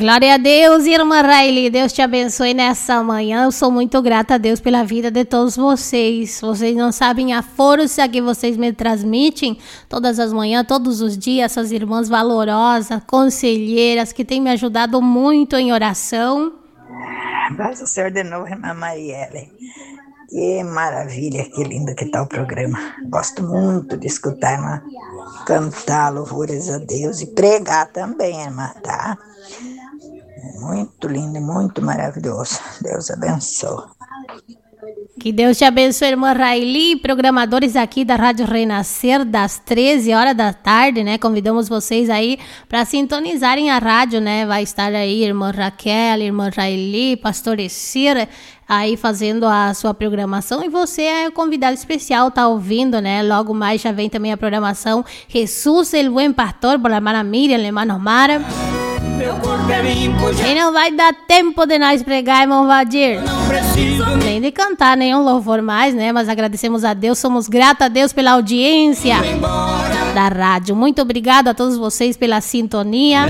Glória a Deus, irmã Raeli. Deus te abençoe nessa manhã. Eu sou muito grata a Deus pela vida de todos vocês. Vocês não sabem a força que vocês me transmitem todas as manhãs, todos os dias. Essas irmãs valorosas, conselheiras, que têm me ajudado muito em oração. Paz do Senhor de novo, irmã Marielle. Que maravilha, que lindo que está o programa. Gosto muito de escutar a irmã cantar louvores a Deus e pregar também, irmã, tá? Muito lindo e muito maravilhoso. Deus abençoe. Que Deus te abençoe, irmã Raeli, programadores aqui da Rádio Renascer, das 13 horas da tarde, né? Convidamos vocês aí para sintonizarem a rádio, né? Vai estar aí irmã Raquel, irmã Raeli, pastor Essir, aí fazendo a sua programação. E você é o convidado especial, tá ouvindo, né? Logo mais já vem também a programação Jesus, el buen pastor, por la hermana Miriam, hermano Mara. E não vai dar tempo de nós pregar, irmão Vadir. Nem de cantar nenhum louvor mais, né? Mas agradecemos a Deus, somos gratos a Deus pela audiência da rádio. Muito obrigado a todos vocês pela sintonia.